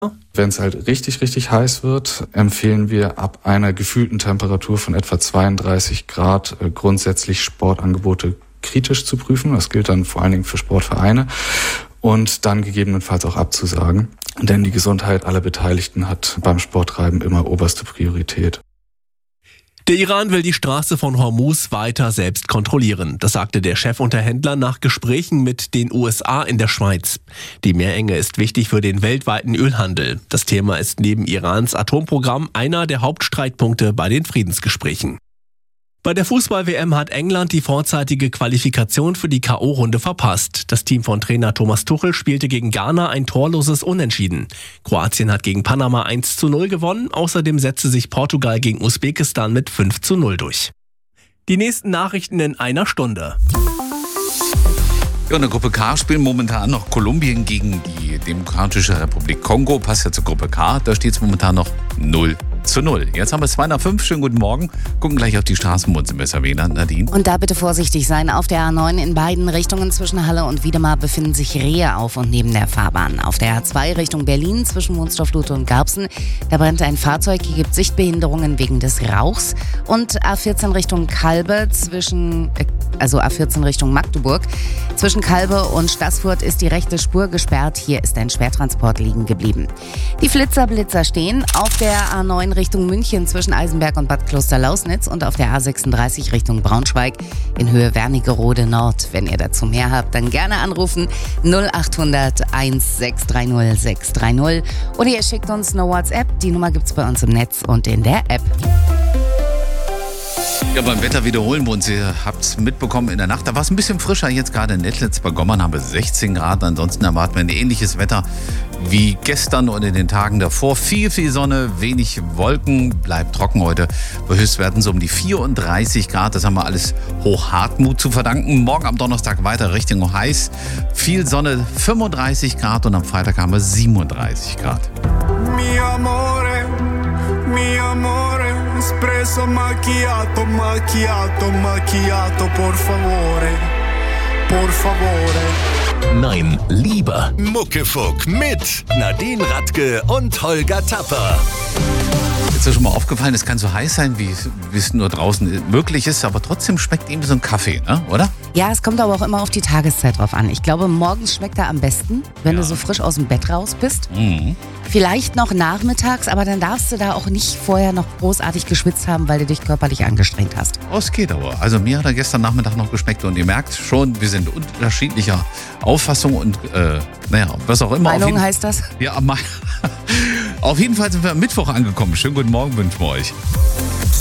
Wenn es halt richtig, richtig heiß wird, empfehlen wir ab einer gefühlten Temperatur von etwa 32 Grad grundsätzlich Sportangebote kritisch zu prüfen. Das gilt dann vor allen Dingen für Sportvereine und dann gegebenenfalls auch abzusagen. Denn die Gesundheit aller Beteiligten hat beim Sporttreiben immer oberste Priorität. Der Iran will die Straße von Hormuz weiter selbst kontrollieren. Das sagte der Chefunterhändler nach Gesprächen mit den USA in der Schweiz. Die Meerenge ist wichtig für den weltweiten Ölhandel. Das Thema ist neben Irans Atomprogramm einer der Hauptstreitpunkte bei den Friedensgesprächen. Bei der Fußball-WM hat England die vorzeitige Qualifikation für die K.O.-Runde verpasst. Das Team von Trainer Thomas Tuchel spielte gegen Ghana ein torloses Unentschieden. Kroatien hat gegen Panama 1:0 gewonnen. Außerdem setzte sich Portugal gegen Usbekistan mit 5:0 durch. Die nächsten Nachrichten in einer Stunde. Ja, in der Gruppe K spielen momentan noch Kolumbien gegen die Demokratische Republik Kongo. Passt ja zur Gruppe K, da steht es momentan noch 0:0. Jetzt haben wir es 2:05. Schönen guten Morgen. Gucken gleich auf die Straßen, wo uns im besser WLAN, Nadine. Und da bitte vorsichtig sein. Auf der A9 in beiden Richtungen zwischen Halle und Wiedemar befinden sich Rehe auf und neben der Fahrbahn. Auf der A2 Richtung Berlin zwischen Wunstorf-Lute und Garbsen, da brennt ein Fahrzeug. Hier gibt es Sichtbehinderungen wegen des Rauchs. Und A14 Richtung Kalbe A14 Richtung Magdeburg. Zwischen Kalbe und Staßfurt ist die rechte Spur gesperrt. Hier ist ein Schwertransport liegen geblieben. Die Blitzer stehen auf der A9 Richtung München zwischen Eisenberg und Bad Klosterlausnitz und auf der A36 Richtung Braunschweig in Höhe Wernigerode Nord. Wenn ihr dazu mehr habt, dann gerne anrufen 0800 1630 630 oder ihr schickt uns eine WhatsApp. Die Nummer gibt's bei uns im Netz und in der App. Ja, beim Wetter wiederholen wir uns. Ihr habt es mitbekommen, in der Nacht, da war es ein bisschen frischer. Jetzt gerade in Nettlitz bei Gommern haben wir 16 Grad. Ansonsten erwarten wir ein ähnliches Wetter wie gestern und in den Tagen davor. Viel Sonne, wenig Wolken, bleibt trocken heute. Bei Höchstwerten so um die 34 Grad. Das haben wir alles Hochhartmut zu verdanken. Morgen am Donnerstag weiter Richtung heiß. Viel Sonne, 35 Grad und am Freitag haben wir 37 Grad. Mi amore, espresso macchiato, macchiato, macchiato, por favore, por favore. Nein, lieber Muckefuck mit Nadine Radke und Holger Tapper. Ist dir schon mal aufgefallen, es kann so heiß sein, wie es nur draußen möglich ist, aber trotzdem schmeckt irgendwie so ein Kaffee, ne? Oder? Ja, es kommt aber auch immer auf die Tageszeit drauf an. Ich glaube, morgens schmeckt er am besten, wenn du so frisch aus dem Bett raus bist. Mhm. Vielleicht noch nachmittags, aber dann darfst du da auch nicht vorher noch großartig geschwitzt haben, weil du dich körperlich angestrengt hast. Oh, es geht aber. Also mir hat er gestern Nachmittag noch geschmeckt und ihr merkt schon, wir sind unterschiedlicher Auffassung und was auch immer. Meinung heißt das? Ja, auf jeden Fall sind wir am Mittwoch angekommen. Schönen guten Morgen wünschen wir euch.